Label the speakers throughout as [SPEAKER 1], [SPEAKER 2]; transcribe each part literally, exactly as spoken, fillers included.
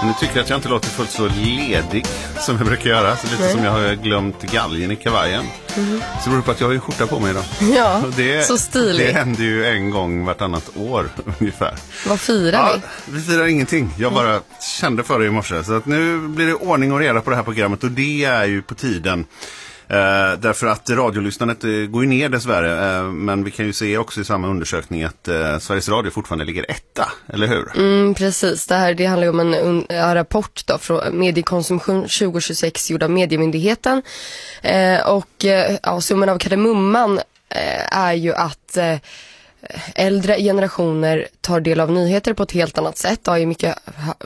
[SPEAKER 1] Nu tycker jag att jag inte låter fullt så ledig som jag brukar göra. Så lite Nej. som jag har glömt galgen i kavajen. Mm. Så det beror på att jag har ju skjorta på mig idag.
[SPEAKER 2] Ja,
[SPEAKER 1] det,
[SPEAKER 2] så stilig.
[SPEAKER 1] Det händer ju en gång vartannat år ungefär.
[SPEAKER 2] Vad firar
[SPEAKER 1] ja,
[SPEAKER 2] vi?
[SPEAKER 1] Vi firar ingenting. Jag bara mm. kände för det i morse. Så att nu blir det ordning och reda på det här programmet. Och det är ju på tiden. Uh, därför att radiolyssnandet uh, går ju ner dessvärre, uh, men vi kan ju se också i samma undersökning att uh, Sveriges Radio fortfarande ligger etta, eller hur?
[SPEAKER 2] Mm, precis, det här det handlar ju om en, en, en rapport då från Mediekonsumtion tjugo tjugosex gjord av Mediemyndigheten uh, och uh, ja, summan av kardemumman uh, är ju att uh, äldre generationer tar del av nyheter på ett helt annat sätt och i mycket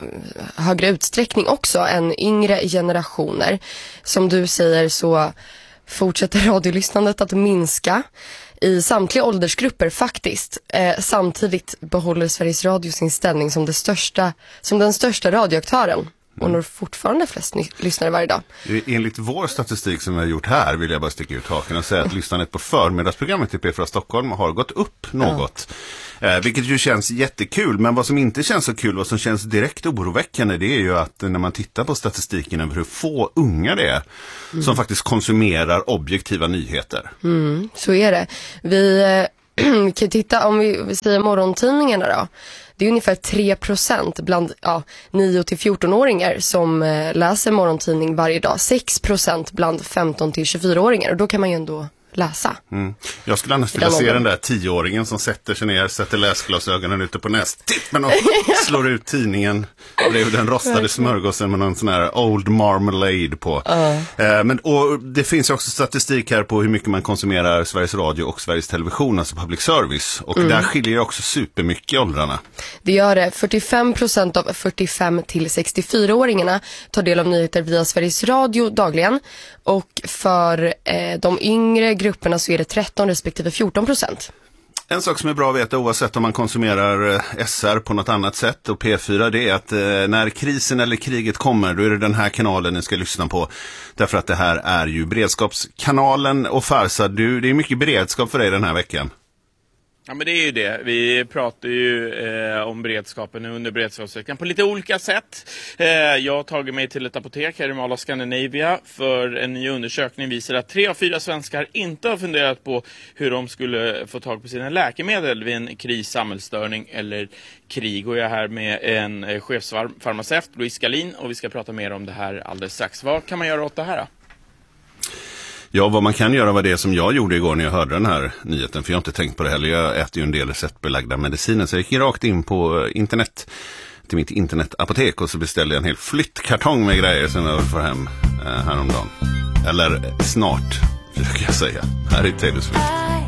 [SPEAKER 2] högre utsträckning också än yngre generationer. Som du säger så fortsätter radiolyssnandet att minska i samtliga åldersgrupper faktiskt. Eh, samtidigt behåller Sveriges Radio sin ställning som, det största, som den största radioaktören. Och når fortfarande flest ny- lyssnare varje dag.
[SPEAKER 1] Enligt vår statistik som vi har gjort här vill jag bara sticka ut haken och säga att lyssnandet på förmiddagsprogrammet i P fyra Stockholm har gått upp något. Ja. Eh, vilket ju känns jättekul, men vad som inte känns så kul, vad som känns direkt oroväckande, det är ju att när man tittar på statistiken över hur få unga det är mm. som faktiskt konsumerar objektiva nyheter.
[SPEAKER 2] Mm, så är det. Vi eh, kan titta, om vi, vi säger morgontidningarna då. Det är ungefär tre procent bland ja, nio till fjorton-åringar som eh, läser morgontidning varje dag. sex procent bland femton till tjugofyra-åringar. Och då kan man ju ändå läsa.
[SPEAKER 1] Mm. Jag skulle annars vilja se den där tioåringen som sätter sig ner, sätter läsglasögonen ute på nästippen och slår ut tidningen bredvid den rostade smörgåsen med någon sån här old marmalade på. Uh. Eh, men, och det finns också statistik här på hur mycket man konsumerar Sveriges Radio och Sveriges Television, alltså public service. Och mm. där skiljer också supermycket i åldrarna.
[SPEAKER 2] Det gör det. fyrtiofem procent av fyrtiofem till sextiofyra-åringarna tar del av nyheter via Sveriges Radio dagligen. Och för eh, de yngre grupperna så är det tretton respektive fjorton procent.
[SPEAKER 1] En sak som är bra att veta oavsett om man konsumerar eh, S R på något annat sätt och P fyra, det är att eh, när krisen eller kriget kommer, då är det den här kanalen ni ska lyssna på. Därför att det här är ju beredskapskanalen. Och Farsa, du, det är mycket beredskap för dig den här veckan.
[SPEAKER 3] Ja, men det är ju det. Vi pratar ju eh, om beredskapen under beredskapsveckan på lite olika sätt. Eh, jag har tagit mig till ett apotek här i Mall of Scandinavia för en ny undersökning visar att tre av fyra svenskar inte har funderat på hur de skulle få tag på sina läkemedel vid en kris, samhällsstörning eller krig. Och jag är här med en chefsfarmaceut, Louise Galin, och vi ska prata mer om det här alldeles strax. Vad kan man göra åt det här då?
[SPEAKER 1] Ja, vad man kan göra var det som jag gjorde igår när jag hörde den här nyheten, för jag har inte tänkt på det heller. Jag äter ju en del receptbelagda mediciner, så jag gick rakt in på internet till mitt internetapotek och så beställde jag en hel flyttkartong med grejer som jag får hem eh, häromdagen. Eller snart, försöker jag säga. Här är Taylor Swift.